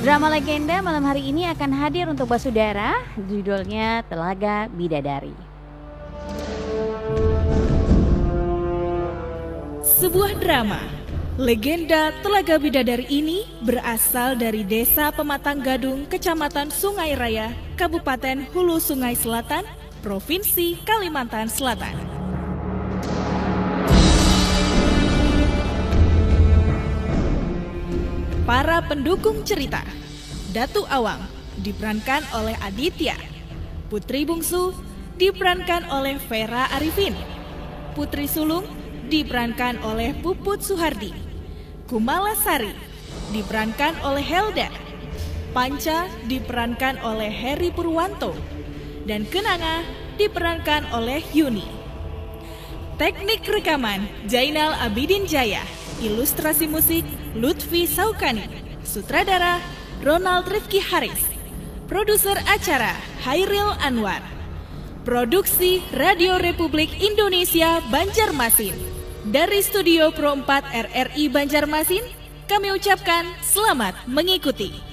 Drama legenda malam hari ini akan hadir untuk Basudara, judulnya Telaga Bidadari. Sebuah drama, legenda Telaga Bidadari ini berasal dari Desa Pematang Gadung, Kecamatan Sungai Raya, Kabupaten Hulu Sungai Selatan, Provinsi Kalimantan Selatan. Para pendukung cerita: Datu Awang diperankan oleh Aditya, Putri Bungsu diperankan oleh Vera Arifin, Putri Sulung diperankan oleh Puput Suhardi, Kumala Sari diperankan oleh Helda, Panca diperankan oleh Heri Purwanto, dan Kenanga diperankan oleh Yuni. Teknik rekaman Jainal Abidin Jaya, ilustrasi musik Lutfi Saukani, sutradara Ronald Rifki Haris, produser acara Hairil Anwar, produksi Radio Republik Indonesia Banjarmasin. Dari Studio Pro 4 RRI Banjarmasin, kami ucapkan selamat mengikuti.